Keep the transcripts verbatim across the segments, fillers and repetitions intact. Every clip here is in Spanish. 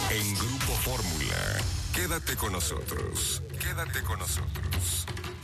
en Grupo Fórmula. Quédate con nosotros. Quédate con nosotros.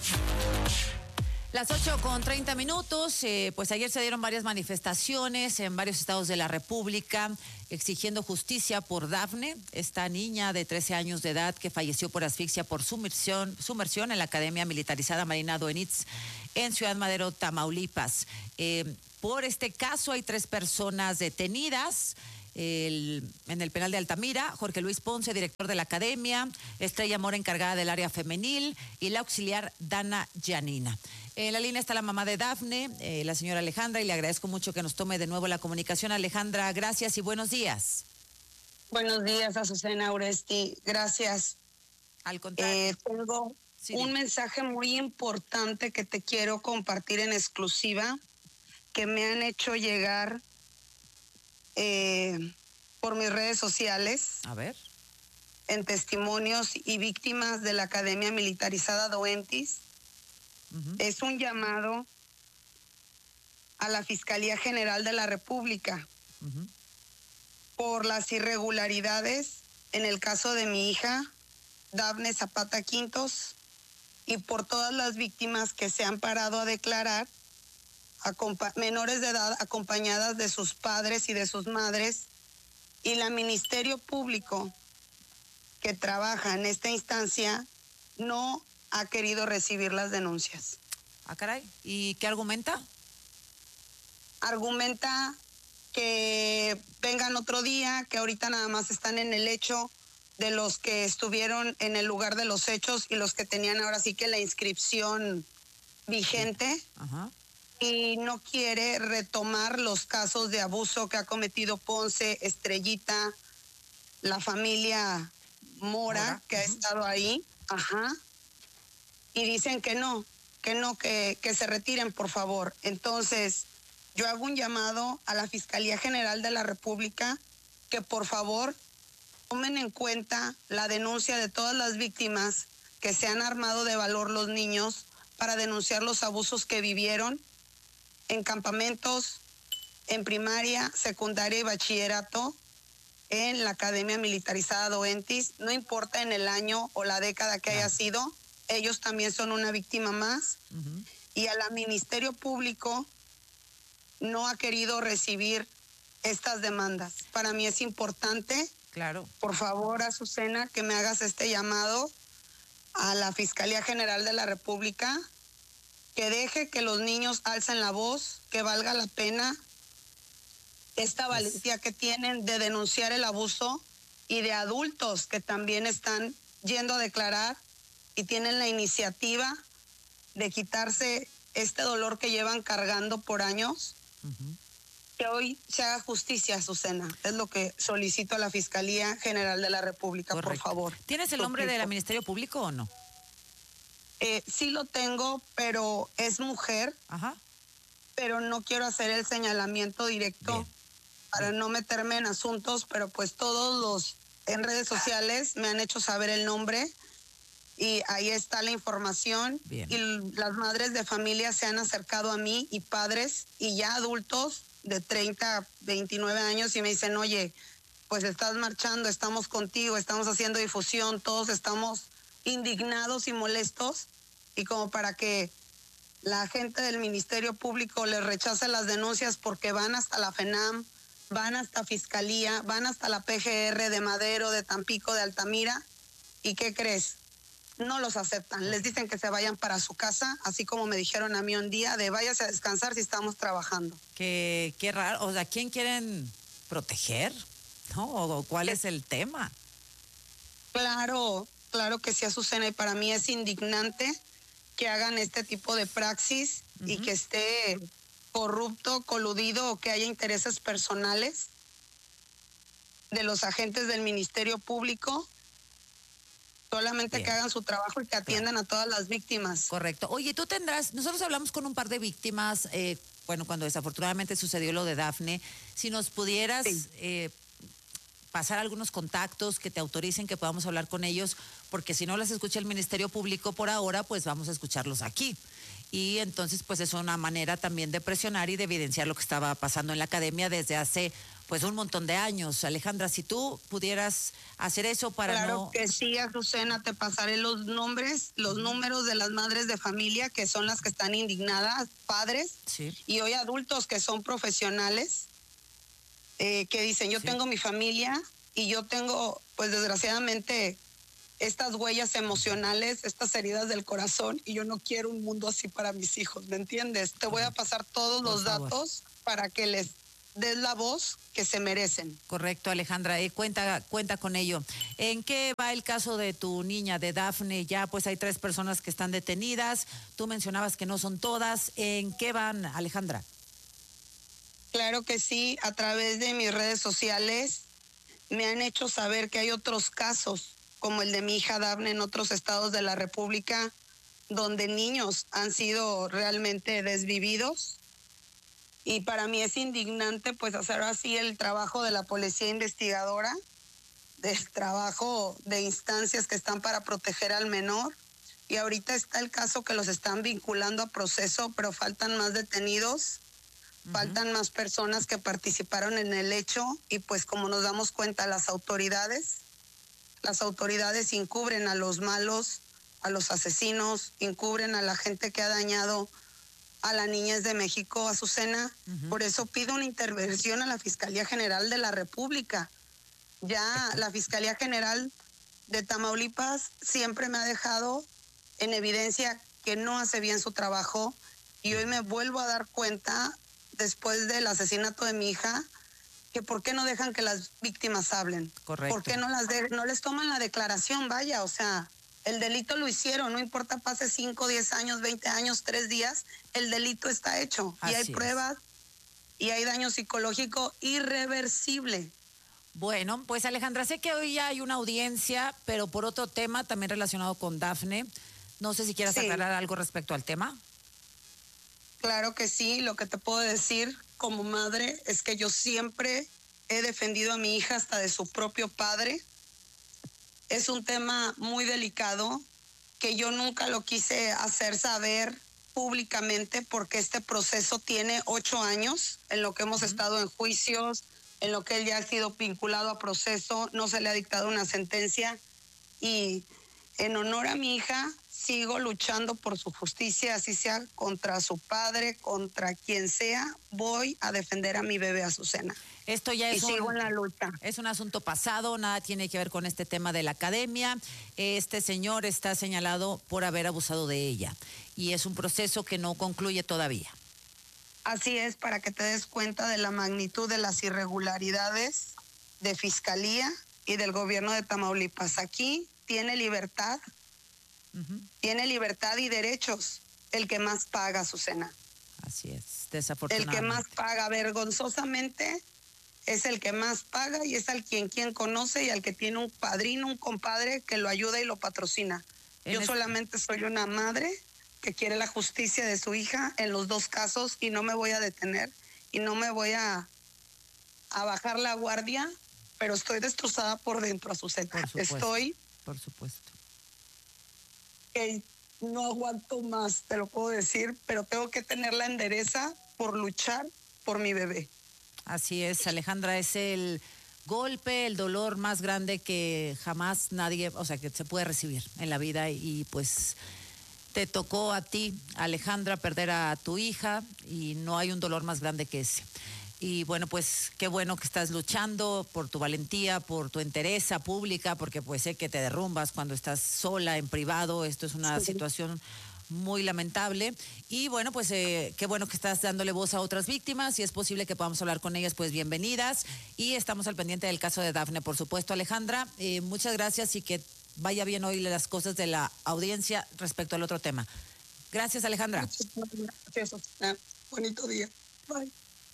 Las ocho con treinta minutos, eh, pues ayer se dieron varias manifestaciones en varios estados de la República exigiendo justicia por Dafne, esta niña de trece años de edad que falleció por asfixia por sumersión, sumersión en la Academia Militarizada Marina Doenitz en Ciudad Madero, Tamaulipas. Eh, por este caso hay tres personas detenidas. El, en el penal de Altamira, Jorge Luis Ponce, director de la academia, Estrella Mora, encargada del área femenil, y la auxiliar Dana Yanina. En la línea está la mamá de Dafne, eh, la señora Alejandra, y le agradezco mucho que nos tome de nuevo la comunicación. Alejandra, gracias y buenos días. Buenos días, Azucena Uresti, gracias. Al contrario. Eh, tengo sí, un mensaje muy importante que te quiero compartir en exclusiva, que me han hecho llegar Eh, por mis redes sociales. A ver. En testimonios y víctimas de la Academia Militarizada Doentis. Uh-huh. Es un llamado a la Fiscalía General de la República uh-huh. por las irregularidades en el caso de mi hija, Dafne Zapata Quintos, y por todas las víctimas que se han parado a declarar, menores de edad acompañadas de sus padres y de sus madres, y la Ministerio Público que trabaja en esta instancia no ha querido recibir las denuncias. Ah, caray. ¿Y qué argumenta? Argumenta que vengan otro día, que ahorita nada más están en el hecho de los que estuvieron en el lugar de los hechos y los que tenían ahora sí que la inscripción vigente. Sí. Ajá. Y no quiere retomar los casos de abuso que ha cometido Ponce, Estrellita, la familia Mora, Mora. que uh-huh. ha estado ahí, ajá, y dicen que no, que no, que, que se retiren, por favor. Entonces, yo hago un llamado a la Fiscalía General de la República que por favor tomen en cuenta la denuncia de todas las víctimas que se han armado de valor los niños para denunciar los abusos que vivieron en campamentos, en primaria, secundaria y bachillerato, en la Academia Militarizada Doentis, no importa en el año o la década que haya sido, ellos también son una víctima más. Uh-huh. Y a la Ministerio Público no ha querido recibir estas demandas. Para mí es importante, claro. Por favor, Azucena, que me hagas este llamado a la Fiscalía General de la República, que deje que los niños alcen la voz, que valga la pena esta valentía que tienen de denunciar el abuso, y de adultos que también están yendo a declarar y tienen la iniciativa de quitarse este dolor que llevan cargando por años. Uh-huh. Que hoy se haga justicia, Azucena. Es lo que solicito a la Fiscalía General de la República. Correcto. Por favor. ¿Tienes el nombre del Ministerio Público o no? Eh, sí lo tengo, pero es mujer. Ajá. Pero no quiero hacer el señalamiento directo. Bien. Para Bien. no meterme en asuntos, pero pues todos los en redes sociales me han hecho saber el nombre y ahí está la información. Bien. Y las madres de familia se han acercado a mí, y padres y ya adultos de treinta, veintinueve años, y me dicen, oye, pues estás marchando, estamos contigo, estamos haciendo difusión, todos estamos indignados y molestos, y como para que la gente del Ministerio Público les rechace las denuncias, porque van hasta la FENAM, van hasta Fiscalía, van hasta la P G R de Madero, de Tampico, de Altamira, ¿y qué crees? No los aceptan, les dicen que se vayan para su casa, así como me dijeron a mí un día, de váyase a descansar si estamos trabajando. Qué, qué raro, o sea, ¿quién quieren proteger? ¿No? ¿O cuál es el tema? Claro, claro que sí, Azucena, y para mí es indignante que hagan este tipo de praxis uh-huh. y que esté corrupto, coludido, o que haya intereses personales de los agentes del Ministerio Público. Solamente Bien. que hagan su trabajo y que atiendan claro. a todas las víctimas. Correcto. Oye, tú tendrás, nosotros hablamos con un par de víctimas, eh, bueno, cuando desafortunadamente sucedió lo de Dafne, si nos pudieras sí. eh, pasar algunos contactos que te autoricen que podamos hablar con ellos, porque si no las escucha el Ministerio Público por ahora, pues vamos a escucharlos aquí. Y entonces pues es una manera también de presionar y de evidenciar lo que estaba pasando en la academia desde hace pues un montón de años. Alejandra, si tú pudieras hacer eso para claro no... que sí, Azucena, te pasaré los nombres, los números de las madres de familia, que son las que están indignadas, padres, sí. y hoy adultos que son profesionales, eh, que dicen, yo sí. tengo mi familia y yo tengo, pues desgraciadamente, estas huellas emocionales, estas heridas del corazón, y yo no quiero un mundo así para mis hijos, ¿me entiendes? Te voy a pasar todos Por los favor. datos para que les des la voz que se merecen. Correcto, Alejandra, eh, cuenta, cuenta con ello. ¿En qué va el caso de tu niña, de Dafne? Ya pues hay tres personas que están detenidas, tú mencionabas que no son todas. ¿En qué van, Alejandra? Claro que sí, a través de mis redes sociales me han hecho saber que hay otros casos, como el de mi hija Dafne en otros estados de la República, donde niños han sido realmente desvividos. Y para mí es indignante pues hacer así el trabajo de la policía investigadora, del trabajo de instancias que están para proteger al menor. Y ahorita está el caso que los están vinculando a proceso, pero faltan más detenidos, uh-huh. faltan más personas que participaron en el hecho, y pues como nos damos cuenta, las autoridades, las autoridades encubren a los malos, a los asesinos, encubren a la gente que ha dañado a la niñez de México, Azucena. Uh-huh. Por eso pido una intervención a la Fiscalía General de la República. Ya la Fiscalía General de Tamaulipas siempre me ha dejado en evidencia que no hace bien su trabajo, y hoy me vuelvo a dar cuenta, después del asesinato de mi hija, que por qué no dejan que las víctimas hablen. Correcto. ¿Por qué no, las de- no les toman la declaración? Vaya, o sea... El delito lo hicieron, no importa pase cinco, diez años, veinte años, tres días, el delito está hecho. Así y hay es. pruebas y hay daño psicológico irreversible. Bueno, pues Alejandra, sé que hoy ya hay una audiencia, pero por otro tema también relacionado con Dafne. No sé si quieras Sí. aclarar algo respecto al tema. Claro que sí, lo que te puedo decir como madre es que yo siempre he defendido a mi hija hasta de su propio padre. Es un tema muy delicado que yo nunca lo quise hacer saber públicamente, porque este proceso tiene ocho años en lo que hemos uh-huh. estado en juicios, en lo que él ya ha sido vinculado a proceso, no se le ha dictado una sentencia, y en honor a mi hija sigo luchando por su justicia, así sea contra su padre, contra quien sea, voy a defender a mi bebé Azucena. Esto ya es y sigo un, en la lucha. Es un asunto pasado, nada tiene que ver con este tema de la academia. Este señor está señalado por haber abusado de ella, y es un proceso que no concluye todavía. Así es, para que te des cuenta de la magnitud de las irregularidades de Fiscalía y del gobierno de Tamaulipas. Aquí tiene libertad, uh-huh. tiene libertad y derechos el que más paga, Azucena. Así es, desafortunadamente. El que más paga, vergonzosamente, es el que más paga, y es al quien quien conoce y al que tiene un padrino, un compadre que lo ayuda y lo patrocina. En Yo este... solamente soy una madre que quiere la justicia de su hija en los dos casos, y no me voy a detener y no me voy a, a bajar la guardia, pero estoy destrozada por dentro, Azucena. Por supuesto, estoy por supuesto. Que no aguanto más, te lo puedo decir, pero tengo que tenerla endereza por luchar por mi bebé. Así es, Alejandra, es el golpe, el dolor más grande que jamás nadie, o sea, que se puede recibir en la vida, y pues te tocó a ti, Alejandra, perder a tu hija, y no hay un dolor más grande que ese. Y bueno, pues qué bueno que estás luchando por tu valentía, por tu entereza pública, porque pues sé que te derrumbas cuando estás sola, en privado. Esto es una sí. situación muy lamentable, y bueno, pues eh, qué bueno que estás dándole voz a otras víctimas, y es posible que podamos hablar con ellas, pues bienvenidas, y estamos al pendiente del caso de Dafne, por supuesto. Alejandra, eh, muchas gracias, y que vaya bien hoy las cosas de la audiencia respecto al otro tema. Gracias, Alejandra. Gracias. Bonito día. Bye.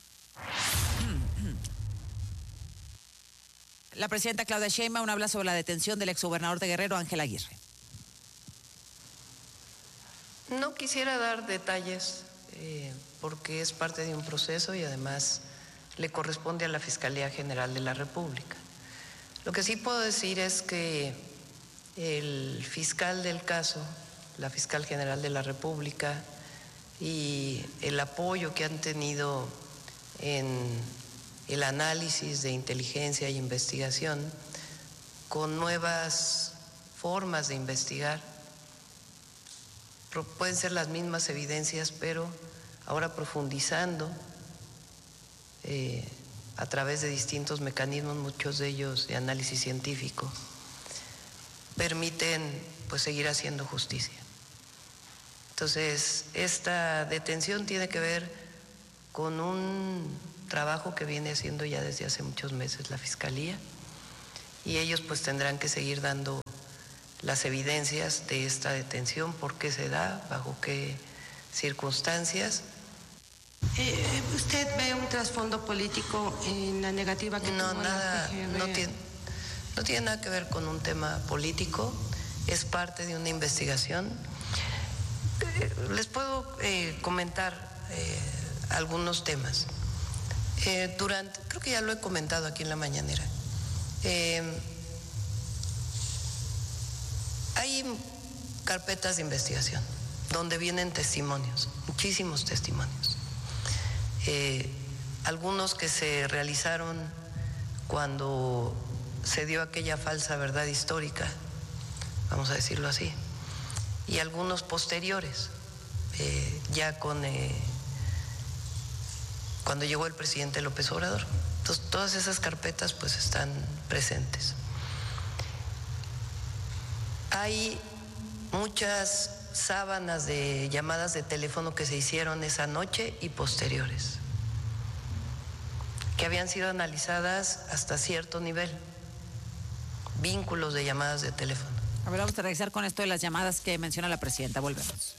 La presidenta Claudia Sheinbaum habla sobre la detención del exgobernador de Guerrero, Ángel Aguirre. No quisiera dar detalles eh, porque es parte de un proceso, y además le corresponde a la Fiscalía General de la República. Lo que sí puedo decir es que el fiscal del caso, la fiscal general de la República, y el apoyo que han tenido en el análisis de inteligencia e investigación con nuevas formas de investigar, pueden ser las mismas evidencias, pero ahora profundizando eh, a través de distintos mecanismos, muchos de ellos de análisis científico, permiten pues seguir haciendo justicia. Entonces, esta detención tiene que ver con un trabajo que viene haciendo ya desde hace muchos meses la Fiscalía, y ellos pues tendrán que seguir dando las evidencias de esta detención, por qué se da, bajo qué circunstancias. Eh, ¿Usted ve un trasfondo político en la negativa que no, tuvo nada, la P G R? No tiene, no tiene nada que ver con un tema político, es parte de una investigación. Eh, les puedo eh, comentar eh, algunos temas. Eh, durante, creo que ya lo he comentado aquí en la mañanera. Eh, hay carpetas de investigación donde vienen testimonios, muchísimos testimonios. Eh, algunos que se realizaron cuando se dio aquella falsa verdad histórica, vamos a decirlo así, y algunos posteriores, eh, ya con eh, cuando llegó el presidente López Obrador. Entonces, todas esas carpetas pues están presentes. Hay muchas sábanas de llamadas de teléfono que se hicieron esa noche y posteriores, que habían sido analizadas hasta cierto nivel, vínculos de llamadas de teléfono. A ver, vamos a regresar con esto de las llamadas que menciona la presidenta. Volvemos.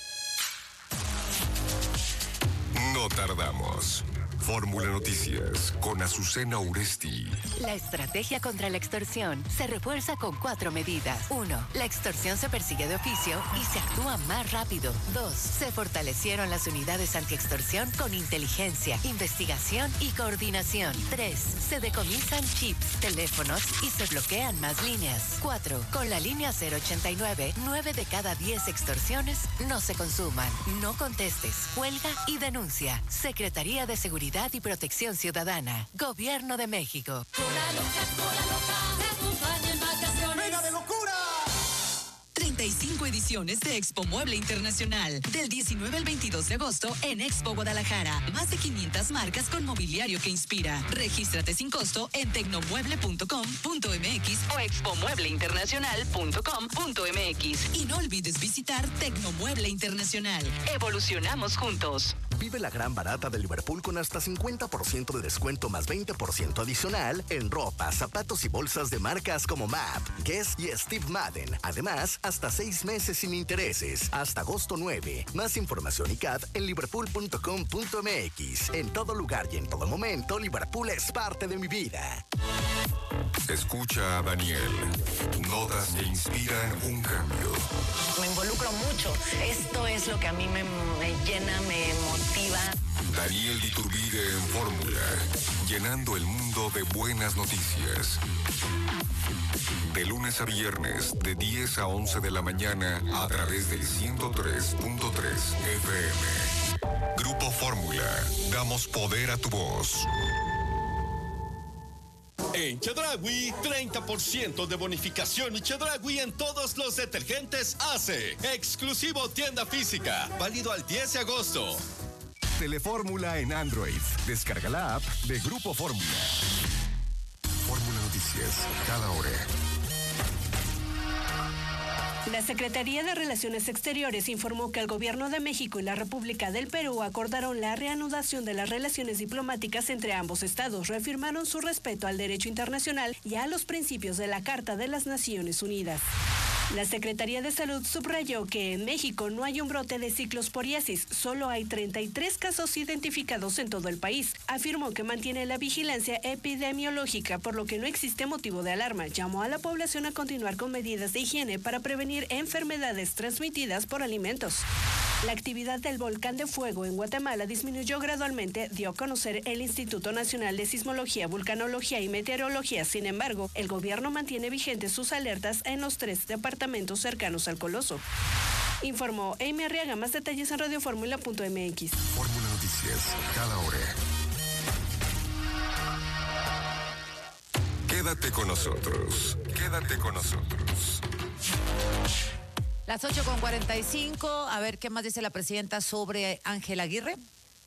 No tardamos. Fórmula Noticias con Azucena Uresti. La estrategia contra la extorsión se refuerza con cuatro medidas. Uno, la extorsión se persigue de oficio y se actúa más rápido. Dos, se fortalecieron las unidades antiextorsión con inteligencia, investigación y coordinación. Tres, se decomisan chips, teléfonos y se bloquean más líneas. Cuatro, con la línea cero ochenta y nueve, nueve de cada diez extorsiones no se consuman. No contestes, cuelga y denuncia. Secretaría de Seguridad y Protección Ciudadana. Gobierno de México. ¡Venga de locura! treinta y cinco ediciones de Expo Mueble Internacional. Del diecinueve al veintidós de agosto en Expo Guadalajara. Más de quinientas marcas con mobiliario que inspira. Regístrate sin costo en tecnomueble punto com punto m x o expo mueble internacional punto com punto m x. Y no olvides visitar Tecnomueble Internacional. Evolucionamos juntos. Vive la gran barata de Liverpool con hasta cincuenta por ciento de descuento más veinte por ciento adicional en ropa, zapatos y bolsas de marcas como Map, Guess y Steve Madden. Además, hasta seis meses sin intereses. Hasta agosto nueve. Más información y C A D en liverpool punto com punto m x. En todo lugar y en todo momento, Liverpool es parte de mi vida. Escucha a Daniel. Notas que inspiran un cambio. Me involucro mucho. Esto es lo que a mí me, me llena, me motiva. Daniel Iturbide en Fórmula, llenando el mundo de buenas noticias. De lunes a viernes, de diez a once de la mañana, a través del ciento tres punto tres F M. Grupo Fórmula, damos poder a tu voz. En Chedraui, treinta por ciento de bonificación y Chedraui en todos los detergentes Ace. Exclusivo tienda física, válido al diez de agosto. Telefórmula en Android. Descarga la app de Grupo Fórmula. Fórmula Noticias, cada hora. La Secretaría de Relaciones Exteriores informó que el Gobierno de México y la República del Perú acordaron la reanudación de las relaciones diplomáticas entre ambos estados, reafirmaron su respeto al derecho internacional y a los principios de la Carta de las Naciones Unidas. La Secretaría de Salud subrayó que en México no hay un brote de ciclosporiasis, solo hay treinta y tres casos identificados en todo el país. Afirmó que mantiene la vigilancia epidemiológica, por lo que no existe motivo de alarma. Llamó a la población a continuar con medidas de higiene para prevenir enfermedades transmitidas por alimentos. La actividad del volcán de fuego en Guatemala disminuyó gradualmente, dio a conocer el Instituto Nacional de Sismología, Vulcanología y Meteorología. Sin embargo, el gobierno mantiene vigentes sus alertas en los tres departamentos cercanos al coloso. Informó Amy Arriaga. Más detalles en radioformula punto m x. Fórmula Noticias, cada hora. Quédate con nosotros, quédate con nosotros. Las ocho con cuarenta y cinco, a ver qué más dice la presidenta sobre Ángel Aguirre.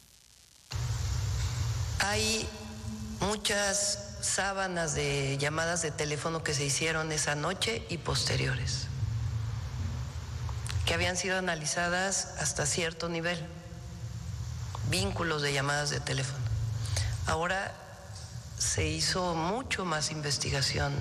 Hay muchas sábanas de llamadas de teléfono que se hicieron esa noche y posteriores, que habían sido analizadas hasta cierto nivel, vínculos de llamadas de teléfono. Ahora se hizo mucho más investigación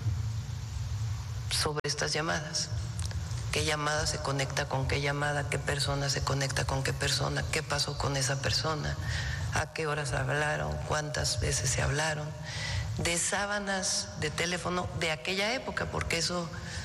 sobre estas llamadas. ¿Qué llamada se conecta con qué llamada? ¿Qué persona se conecta con qué persona? ¿Qué pasó con esa persona? ¿A qué horas hablaron? ¿Cuántas veces se hablaron? De sábanas de teléfono de aquella época, porque eso